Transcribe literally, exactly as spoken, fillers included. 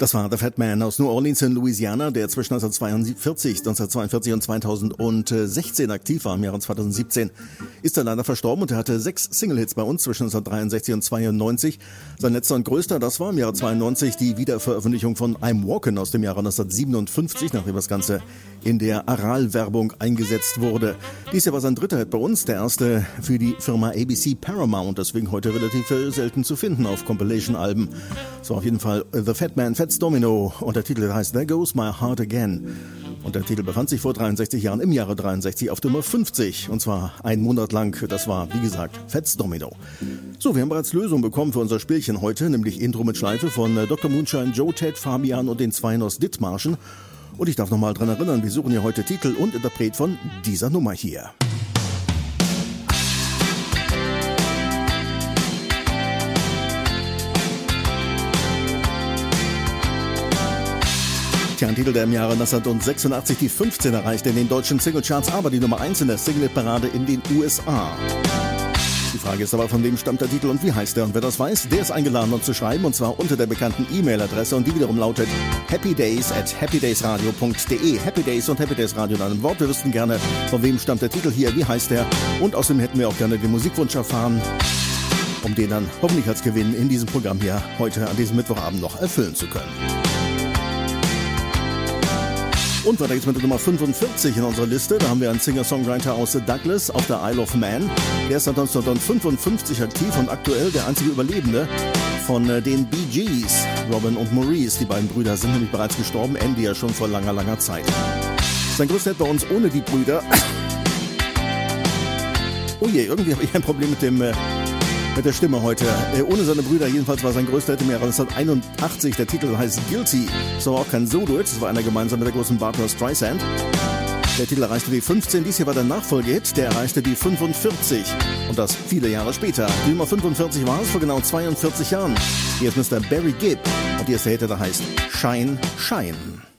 Das war The Fat Man aus New Orleans in Louisiana, der zwischen neunzehnhundertzweiundvierzig, neunzehnhundertzweiundvierzig und zweitausendsechzehn aktiv war. Im Jahre zweitausendsiebzehn ist er leider verstorben und er hatte sechs Single-Hits bei uns zwischen neunzehnhundertdreiundsechzig und zweiundneunzig. Sein letzter und größter, das war im Jahre zweiundneunzig die Wiederveröffentlichung von I'm Walkin' aus dem Jahre neunzehnhundertsiebenundfünfzig, nachdem das Ganze in der Aral-Werbung eingesetzt wurde. Dies Jahr war sein dritter Hit bei uns, der erste für die Firma A B C Paramount, deswegen heute relativ selten zu finden auf Compilation-Alben. So auf jeden Fall The Fat Man, Fats Domino, und der Titel heißt There Goes My Heart Again. Und der Titel befand sich vor dreiundsechzig Jahren im Jahre dreiundsechzig auf Nummer fünfzig, und zwar einen Monat lang. Das war, wie gesagt, Fats Domino. So, wir haben bereits Lösungen bekommen für unser Spielchen heute, nämlich Intro mit Schleife von Doktor Moonshine, Joe, Ted, Fabian und den zwei Nos-Dithmarschen. Und ich darf nochmal dran erinnern, wir suchen hier heute Titel und Interpret von dieser Nummer hier. Ein Titel, der im Jahre neunzehnhundertsechsundachtzig die fünfzehn erreichte in den deutschen Singlecharts, aber die Nummer eins in der Single-Parade in den U S A. Die Frage ist aber, von wem stammt der Titel und wie heißt der? Und wer das weiß, der ist eingeladen, uns zu schreiben, und zwar unter der bekannten E-Mail-Adresse, und die wiederum lautet happydays at happydaysradio punkt de. Happy Days und Happy Days Radio in einem Wort. Wir wüssten gerne, von wem stammt der Titel hier, wie heißt der? Und außerdem hätten wir auch gerne den Musikwunsch erfahren, um den dann hoffentlich als Gewinn in diesem Programm hier heute an diesem Mittwochabend noch erfüllen zu können. Und weiter geht's mit der Nummer fünfundvierzig in unserer Liste. Da haben wir einen Singer-Songwriter aus Douglas auf der Isle of Man. Der ist seit neunzehnhundertfünfundfünfzig aktiv und aktuell der einzige Überlebende von den Bee Gees. Robin und Maurice, die beiden Brüder, sind nämlich bereits gestorben. Andy ja schon vor langer, langer Zeit. Sein größter Hit bei uns ohne die Brüder. Oh je, irgendwie habe ich ein Problem mit dem... Äh, Mit der Stimme heute. Äh, ohne seine Brüder jedenfalls war sein größter Hit im Jahre neunzehnhunderteinundachtzig. Der Titel heißt Guilty. So auch kein Solo-Hit. Das war einer gemeinsam mit der großen Barbra Streisand. Der Titel erreichte die fünfzehn. Dies hier war der Nachfolgehit. Der erreichte die fünfundvierzig. Und das viele Jahre später. Die Nummer fünfundvierzig war es vor genau zweiundvierzig Jahren. Hier ist Mister Barry Gibb. Und hier ist der Hit, der heißt Shine, Shine.